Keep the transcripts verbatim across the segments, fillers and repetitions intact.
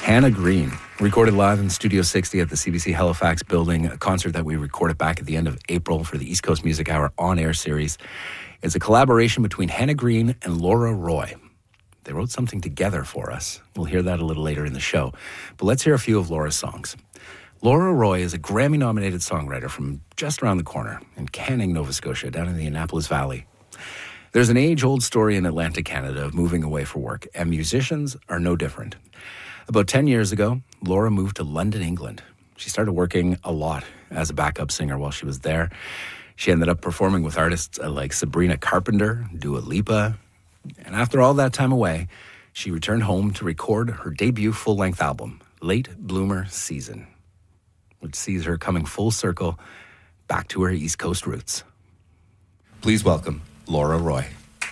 Hannah Green, recorded live in Studio sixty at the C B C Halifax building, a concert that we recorded back at the end of April for the East Coast Music Hour on-air series. It's a collaboration between Hannah Green and Laura Roy. They wrote something together for us. We'll hear that a little later in the show. But let's hear a few of Laura's songs. Laura Roy is a Grammy-nominated songwriter from just around the corner in Canning, Nova Scotia, down in the Annapolis Valley. There's an age-old story in Atlantic Canada of moving away for work, and musicians are no different. About ten years ago, Laura moved to London, England. She started working a lot as a backup singer while she was there. She ended up performing with artists like Sabrina Carpenter, Dua Lipa. And after all that time away, she returned home to record her debut full-length album, Late Bloomer Season, which sees her coming full circle back to her East Coast roots. Please welcome Laura Roy.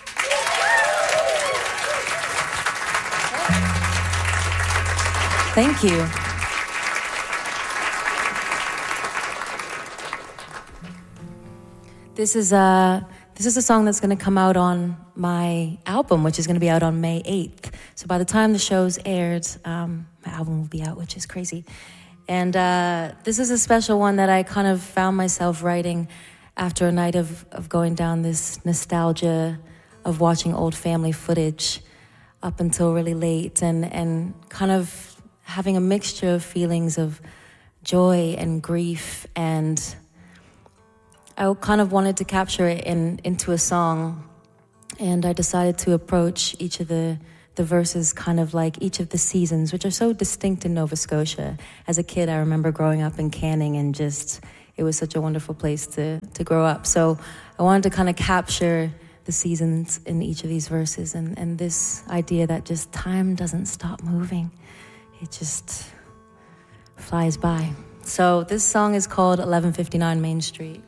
Thank you. This is a this is a song that's going to come out on my album, which is going to be out on May eighth. So by the time the show's aired, um, my album will be out, which is crazy. And uh, this is a special one that I kind of found myself writing after a night of, of going down this nostalgia of watching old family footage up until really late, and and kind of having a mixture of feelings of joy and grief, and I kind of wanted to capture it in into a song, and I decided to approach each of the, the verses kind of like each of the seasons, which are so distinct in Nova Scotia. As a kid, I remember growing up in Canning, and just, it was such a wonderful place to, to grow up. So I wanted to kind of capture the seasons in each of these verses, and, and this idea that just time doesn't stop moving. It just flies by. So this song is called eleven fifty-nine Main Street.